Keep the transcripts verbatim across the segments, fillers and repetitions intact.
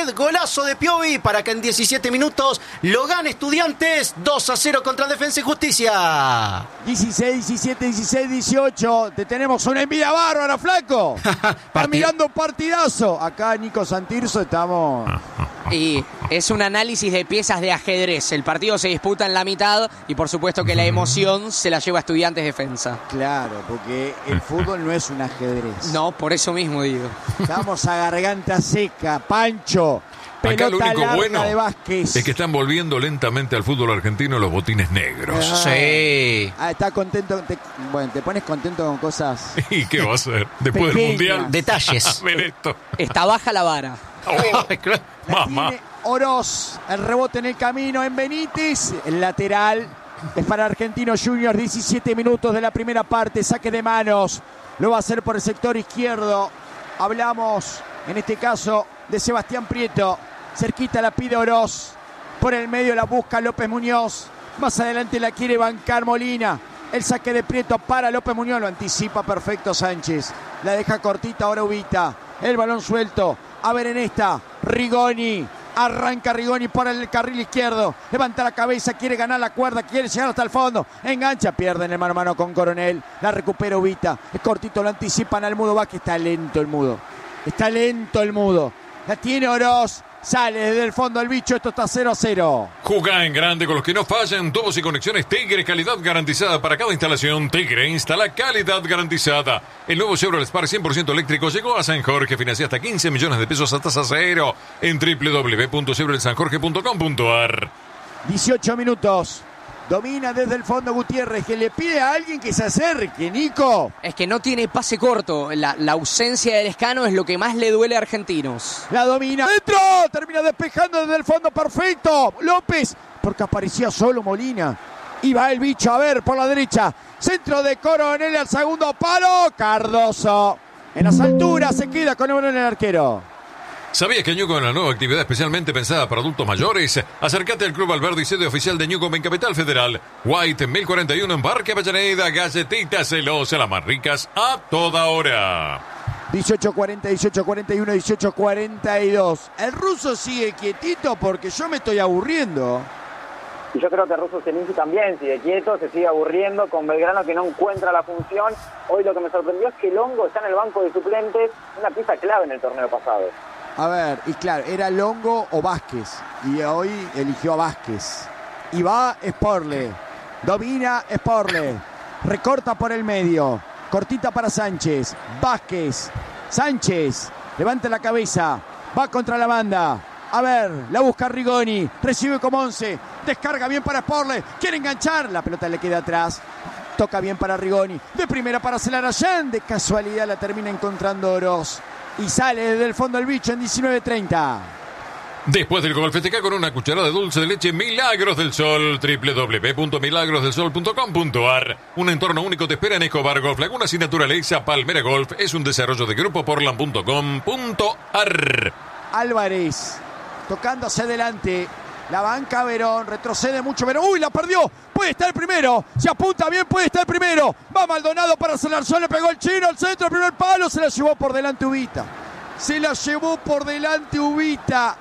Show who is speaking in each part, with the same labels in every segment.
Speaker 1: usted, golazo de Piovi para que en diecisiete minutos lo gane Estudiantes dos a cero contra Defensa y Justicia.
Speaker 2: dieciséis, diecisiete, dieciséis, dieciocho. Te tenemos una envidia bárbara, flaco. Está mirando un partidazo. Acá Nico Santirso estamos...
Speaker 3: Y es un análisis de piezas de ajedrez. El partido se disputa en la mitad y por supuesto que la emoción se la lleva a Estudiantes Defensa.
Speaker 2: Claro, porque el fútbol no es un ajedrez.
Speaker 3: No, por eso mismo digo.
Speaker 2: Estamos a garganta seca, Pancho.
Speaker 4: Acá lo único bueno
Speaker 2: de Vázquez.
Speaker 4: es que están volviendo lentamente al fútbol argentino los botines negros.
Speaker 2: Ah,
Speaker 3: sí.
Speaker 2: Ah, está contento. Te, bueno, te pones contento con cosas.
Speaker 4: ¿Y qué va a hacer? Después
Speaker 2: Pequeñas.
Speaker 4: del Mundial.
Speaker 1: Detalles.
Speaker 4: A ver esto.
Speaker 3: Está baja la vara.
Speaker 4: Oh,
Speaker 2: La
Speaker 4: mamá.
Speaker 2: tiene Oroz, el rebote en el camino en Benítez, el lateral es para Argentinos Juniors, diecisiete minutos de la primera parte, saque de manos, lo va a hacer por el sector izquierdo, hablamos en este caso de Sebastián Prieto, cerquita la pide Oroz, por el medio la busca López Muñoz, más adelante la quiere bancar Molina, el saque de Prieto para López Muñoz, lo anticipa perfecto Sánchez, la deja cortita ahora Ubita, el balón suelto, a ver en esta, Rigoni, arranca Rigoni por el carril izquierdo, levanta la cabeza, quiere ganar la cuerda, quiere llegar hasta el fondo, engancha, pierde en el mano a mano con Coronel, la recupera Ubita, es cortito, lo anticipan al Mudo Vázquez, está lento el Mudo, está lento el Mudo, la tiene Oroz, sale desde el fondo el bicho, esto está cero a cero.
Speaker 4: Jugá en grande con los que no fallan, tubos y conexiones Tigre, calidad garantizada para cada instalación. Tigre instala calidad garantizada. El nuevo Chevrolet Spark cien por ciento eléctrico llegó a San Jorge, financia hasta quince millones de pesos a tasa cero en doble u doble u doble u punto chevrolet san jorge punto com punto a r.
Speaker 2: dieciocho minutos. Domina desde el fondo Gutiérrez, que le pide a alguien que se acerque, Nico.
Speaker 3: Es que no tiene pase corto. La, la ausencia del Escano es lo que más le duele a Argentinos.
Speaker 2: La domina. ¡Dentro! Termina despejando desde el fondo. Perfecto. López. Porque aparecía solo Molina. Y va el bicho. A ver, por la derecha. Centro de Coronel al segundo palo. Cardoso. En las alturas se queda con el balón el arquero.
Speaker 4: ¿Sabías que Ñuco es una nueva actividad especialmente pensada para adultos mayores? Acércate al Club Alberdi, sede oficial de Ñuco en Capital Federal. White mil cuarenta y uno en Parque Avellaneda. Galletitas celosas, las más ricas a toda hora.
Speaker 2: dieciocho cuarenta, dieciocho cuarenta y uno, dieciocho cuarenta y dos. El ruso sigue quietito porque yo me estoy aburriendo.
Speaker 5: Y yo creo que Russo Senisi también sigue quieto, se sigue aburriendo con Belgrano que no encuentra la función. Hoy lo que me sorprendió es que Longo está en el banco de suplentes, una pieza clave en el torneo pasado.
Speaker 2: A ver, y claro, era Longo o Vázquez. Y hoy eligió a Vázquez. Y va Sporle. Domina Sporle. Recorta por el medio. Cortita para Sánchez. Vázquez. Sánchez. Levanta la cabeza. Va contra la banda. A ver, la busca Rigoni. Recibe como once. Descarga bien para Sporle. Quiere enganchar. La pelota le queda atrás. Toca bien para Rigoni. De primera para Celarayán. De casualidad la termina encontrando Oroz. Y sale desde el fondo el bicho en diecinueve treinta.
Speaker 4: Después del gol, festeja con una cucharada de dulce de leche Milagros del Sol. doble u doble u doble u punto milagros del sol punto com punto a r. Un entorno único te espera en Escobar Golf Lagunas y Naturaleza. Palmera Golf es un desarrollo de Grupo Portland punto com punto a r.
Speaker 2: Álvarez tocando hacia adelante. La banca Verón, retrocede mucho Verón. ¡Uy, la perdió! Puede estar el primero. Se apunta bien, puede estar el primero. Va Maldonado para Celarayán, le pegó el chino al centro, el primer palo. Se la llevó por delante Ubita. Se la llevó por delante Ubita.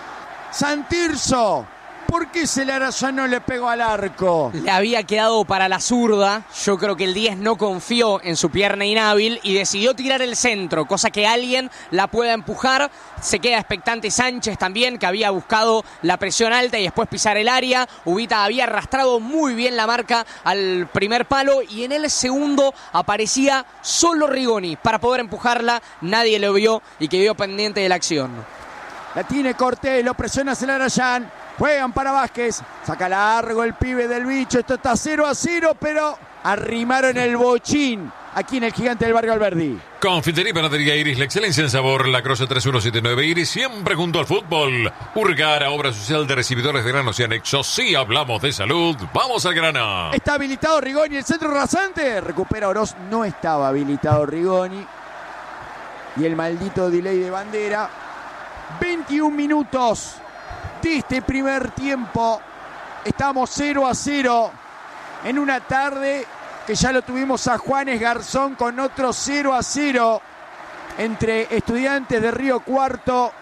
Speaker 2: Santirso. ¿Por qué Celarayán no le pegó al arco?
Speaker 3: Le había quedado para la zurda. Yo creo que el diez no confió en su pierna inhábil y decidió tirar el centro, cosa que alguien la pueda empujar. Se queda expectante Sánchez también, que había buscado la presión alta y después pisar el área. Ubita había arrastrado muy bien la marca al primer palo y en el segundo aparecía solo Rigoni para poder empujarla. Nadie lo vio y quedó pendiente de la acción.
Speaker 2: La tiene Cortés, lo presiona Celarayán. Juegan para Vázquez, saca largo el pibe del bicho, esto está cero a cero, pero arrimaron el bochín aquí en el Gigante del Barrio Alberdi.
Speaker 4: Confitería y Panadería Iris, la excelencia en sabor, la Croce tres uno siete nueve Iris, siempre junto al fútbol. Urgara, obra social de recibidores de granos y anexos, sí hablamos de salud, vamos al grano.
Speaker 2: Está habilitado Rigoni, el centro rasante, recupera Oroz, no estaba habilitado Rigoni. Y el maldito delay de bandera, veintiún minutos. De este primer tiempo estamos cero a cero en una tarde que ya lo tuvimos a Juanes Garzón con otro cero a cero entre Estudiantes de Río Cuarto